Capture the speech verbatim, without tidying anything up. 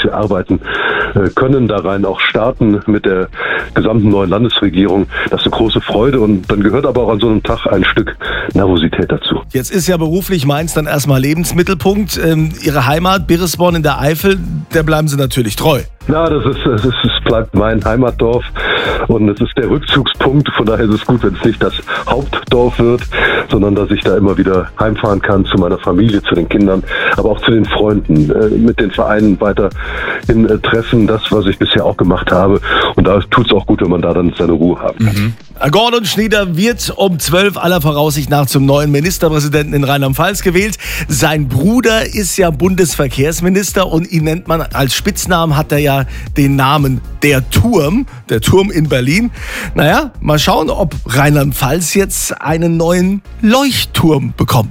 arbeiten äh, können, da rein auch starten mit der gesamten neuen Landesregierung. Das ist eine große Freude und dann gehört aber auch an so einem Tag ein Stück Nervosität dazu. Jetzt ist ja beruflich Mainz dann erstmal Lebensmittelpunkt. Ähm, Ihre Heimat, Birresborn in der Eifel, der bleiben Sie natürlich treu. Ja, das ist, das ist, es bleibt mein Heimatdorf und es ist der Rückzugspunkt. Von daher ist es gut, wenn es nicht das Hauptdorf wird, sondern dass ich da immer wieder heimfahren kann zu meiner Familie, zu den Kindern, aber auch zu den Freunden, äh, mit den Vereinen weiterhin äh, treffen, das, was ich bisher auch gemacht habe. Und da tut es auch gut, wenn man da dann seine Ruhe haben kann. Mhm. Gordon Schnieder wird um zwölf aller Voraussicht nach zum neuen Ministerpräsidenten in Rheinland-Pfalz gewählt. Sein Bruder ist ja Bundesverkehrsminister und ihn nennt man als Spitznamen, hat er ja den Namen der Turm, der Turm in Berlin. Naja, mal schauen, ob Rheinland-Pfalz jetzt einen neuen Leuchtturm bekommt.